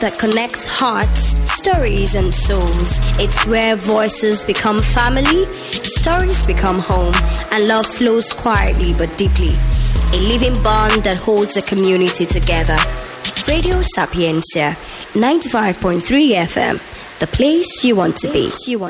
that connects hearts, stories, and souls. It's where voices become family, stories become home, and love flows quietly but deeply. A living bond that holds a community together. Radio Sapiencia, 95.3 FM, the place you want to be.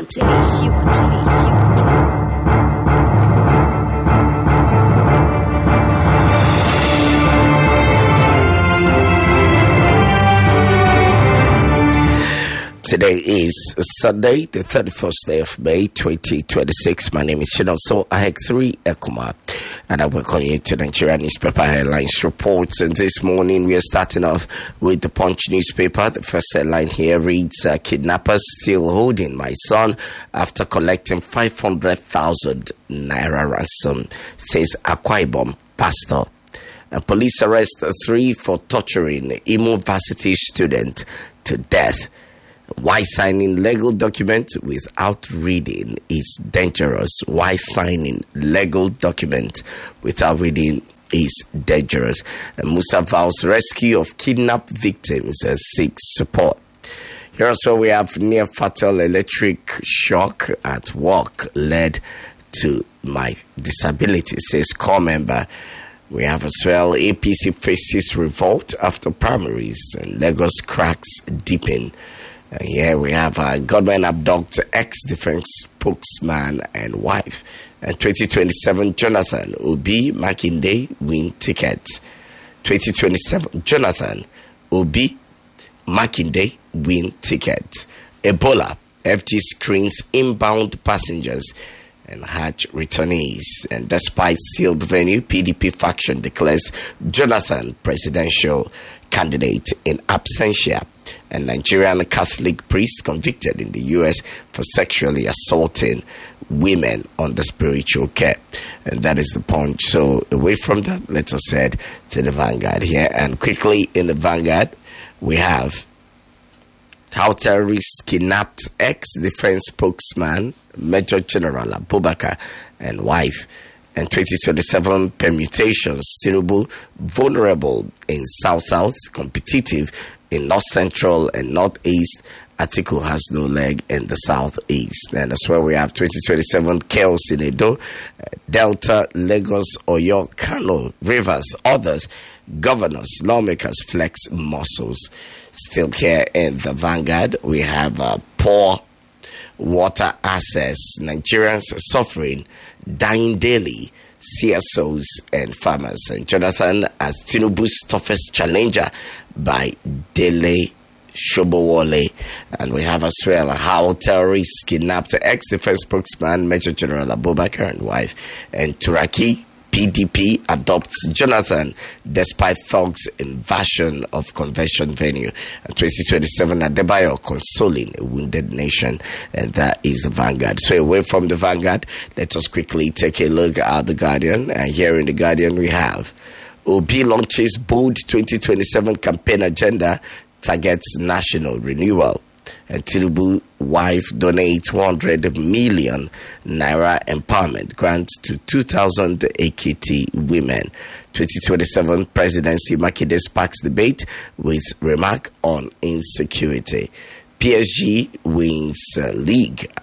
Today is Sunday, the 31st day of May, 2026. My name is Chinonso Ahek3 Ekuma, and I welcome you to Nigeria Newspaper Headlines Reports. And this morning, we are starting off with the Punch newspaper. The first headline here reads, kidnappers still holding my son after collecting 500,000 naira ransom, says Akwa Ibom pastor. And police arrest 3 for torturing Imo Varsity student to death. Why signing legal document without reading is dangerous. Why signing legal document without reading is dangerous. And Musa vows rescue of kidnapped victims seeks support. Here also we have near fatal electric shock at work led to my disability, says core member. We have as well APC faces revolt after primaries and Lagos cracks deepen. Here we have government abduct ex-defense spokesman and wife. And 2027 Jonathan Obi Makinde win ticket. 2027 Jonathan Obi Makinde win ticket. Ebola, FG screens inbound passengers and Hajj returnees. And despite sealed venue, PDP faction declares Jonathan presidential candidate in absentia. And Nigerian Catholic priest convicted in the U.S. for sexually assaulting women under spiritual care. And that is the Punch. So away from that, let us head to the Vanguard here. And quickly in the Vanguard, we have how terrorists kidnapped ex-defense spokesman Major General Abubakar and wife. And 2027 permutations, Tinubu vulnerable in South-South, competitive in North-Central and North-East. Atiku has no leg in the South-East. And that's where we have 2027 chaos in Edo, Delta, Lagos, Oyo, Kano, Rivers, others, governors, lawmakers flex muscles. Still here in the Vanguard, we have poor water access, Nigerians suffering, dying daily, CSOs and farmers. And Jonathan as Tinubu's toughest challenger by Dele Shobowole. And we have as well how terrorists kidnapped ex-defense spokesman Major General Abubakar and wife. And Turaki PDP adopts Jonathan despite thugs' invasion of convention venue. And 2027 Adebayo consoling a wounded nation. And that is the Vanguard. So away from the Vanguard, let us quickly take a look at the Guardian. And here in the Guardian we have Obi launches bold 2027 campaign agenda, targets national renewal. And Tinubu wife donates 100 million naira empowerment grants to 2,000 AKT women. 2027 presidency Makinde sparks debate with remark on insecurity. PSG wins league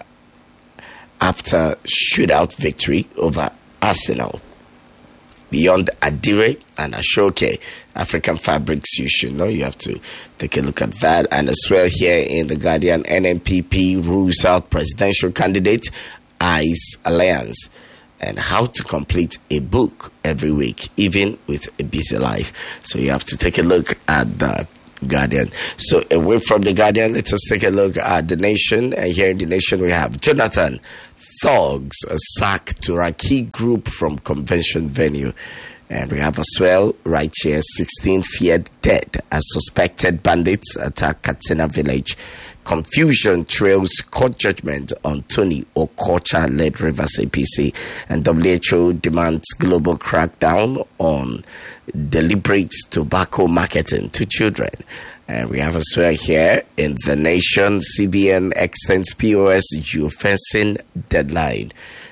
after shootout victory over Arsenal. Beyond Adire and Ashoke, African fabrics you should know. You have to take a look at that. And as well here in the Guardian, NNPP rules out presidential candidate ICE Alliance and how to complete a book every week, even with a busy life. So you have to take a look at the Guardian. So away from the Guardian, let us take a look at the Nation. And here in the Nation we have Jonathan thugs sack Turaki group from convention venue. And we have as well right here 16 feared dead as suspected bandits attack Katsina village. Confusion trails court judgment on Tony Okocha-led Rivers APC. And WHO demands global crackdown on deliberate tobacco marketing to children. And we have as well here in the Nation, CBN extends POS geofencing deadline.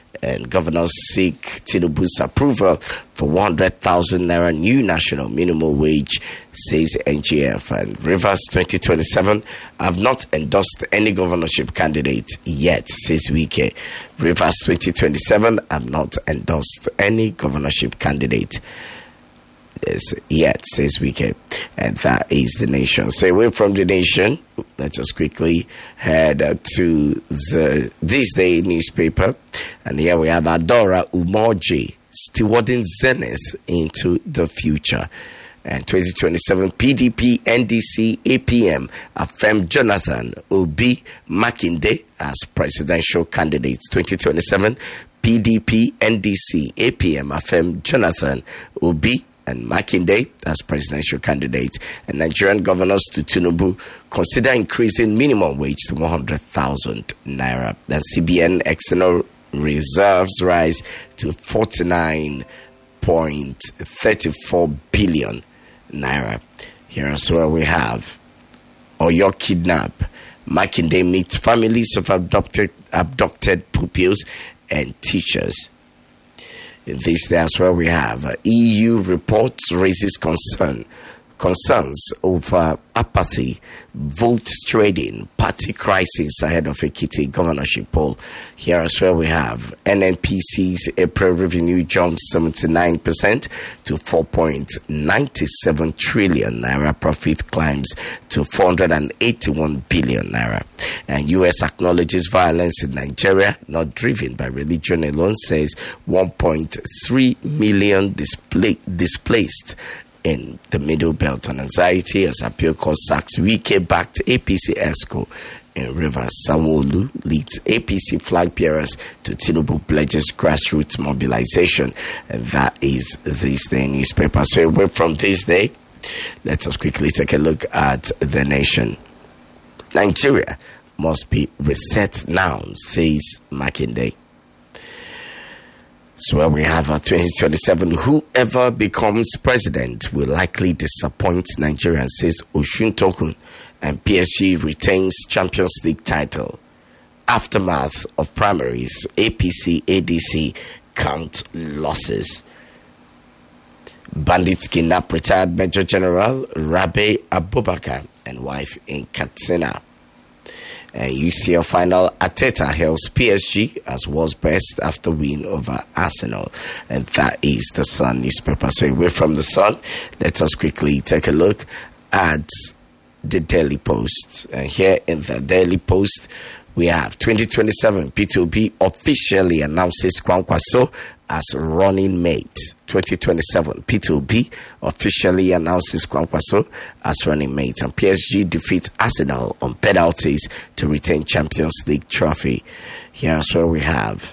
And governors seek Tinubu's approval for 100,000 naira new national minimum wage, says NGF. And Rivers 2027 have not endorsed any governorship candidate yet, says Wike. Rivers 2027 have not endorsed any governorship candidate yet, says Wike. And that is The Nation. So away from The Nation, let's just quickly head to the This Day newspaper. And here we have Adora Umoji stewarding Zenith into the future. And 2027 PDP, NDC, APM affirm Jonathan Obi Makinde as presidential candidates. 2027 PDP, NDC, APM affirm Jonathan Obi and Makinde as presidential candidates. And Nigerian governors to Tinubu consider increasing minimum wage to 100,000 naira. The CBN external reserves rise to 49.34 billion naira. Here as well we have Oyo kidnap. Makinde meets families of abducted pupils and teachers. In this day as well we have EU reports raises concerns over apathy, vote trading, party crisis ahead of Ekiti governorship poll. Here as well we have NNPC's April revenue jumps 79% to 4.97 trillion naira. Profit climbs to 481 billion naira. And US acknowledges violence in Nigeria not driven by religion alone, says 1.3 million displaced in the Middle Belt on anxiety as appeal court sacks Wike-backed APC ESCO in Rivers. Sanwo-Olu leads APC flag bearers to Tinubu pledges grassroots mobilization. And that is This Day newspaper. So away from This Day, let us quickly take a look at The Nation. Nigeria must be reset now, says Makinde. So we have 2027. Whoever becomes president will likely disappoint Nigerians, says Oshun Tokun. And PSG retains Champions League title. Aftermath of primaries, APC, ADC count losses. Bandits kidnap retired Major General Rabe Abubakar and wife in Katsina. And UCL final, Arteta hails PSG as world's best after win over Arsenal. And that is The Sun newspaper. So away from The Sun, let us quickly take a look at the Daily Post. And here in the Daily Post, we have 2027 P2B officially announces Kwankwaso as running mate. 2027 P2B officially announces Kwankwaso as running mate. And PSG defeats Arsenal on penalties to retain Champions League trophy. Here's where we have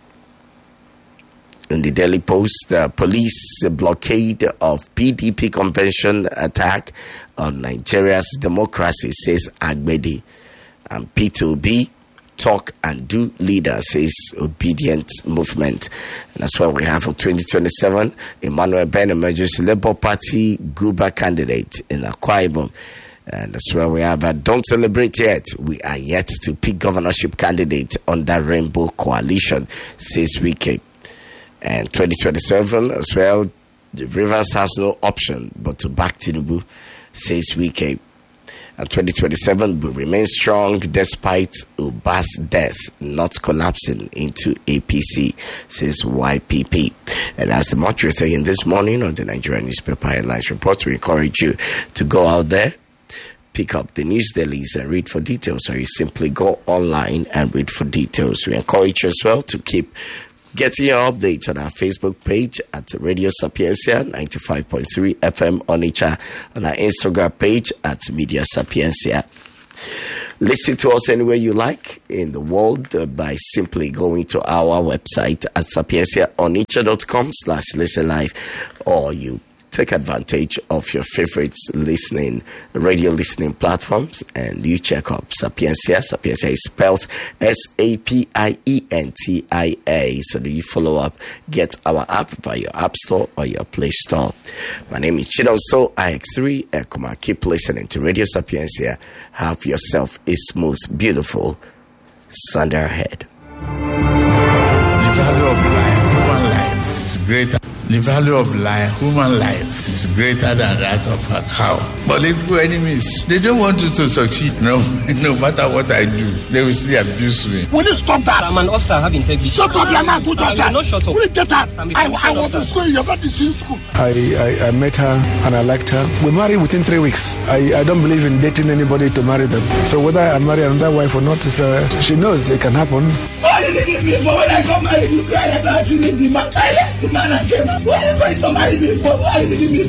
in the Daily Post, police blockade of PDP convention attack on Nigeria's democracy, says Agbedi. And P2B talk and do leader, says obedient movement. And that's what we have for 2027. Emmanuel Ben emerges Labour Party Guba candidate in Akwa Ibom. And that's where we have don't celebrate yet. We are yet to pick governorship candidate under Rainbow Coalition, says Wike. And 2027 as well, the Rivers has no option but to back Tinubu, says Wike. And 2027 will remain strong despite Uba's death not collapsing into APC, says YPP. And as the much you're saying this morning on the Nigerian newspaper headlines report, we encourage you to go out there, pick up the news dailies and read for details, or you simply go online and read for details. We encourage you as well to keep getting your updates on our Facebook page at Radio Sapiencia 95.3 FM Onitsha, on our Instagram page at Media Sapiencia. Listen to us anywhere you like in the world by simply going to our website at sapienciaonitsha.com/listen live, or you take advantage of your favorite radio listening platforms and you check up Sapiencia. Sapiencia is spelled SAPIENTIA. So that you follow up, get our app via your App Store or your Play Store. My name is Chidonso IX3 Ekuma. Keep listening to Radio Sapiencia. Have yourself a smooth, beautiful Sunday ahead. value of life, human life, is greater. The value of life, human life, is greater than that of a cow. Political enemies, they don't want you to succeed. No matter what I do, they will still abuse me. Will you stop that? I'm an officer, I have integrity. Shut up, you're not good officer. I'm not shut up. Will you get that? I want to school, you're not in school. I met her and I liked her. We married within 3 weeks. I don't believe in dating anybody to marry them. So whether I marry another wife or not, she knows it can happen. Why did you leave me for when I come marry you? Cried about you leave the man. I left the man and came. Why are you going to marry me for? Why did you leave me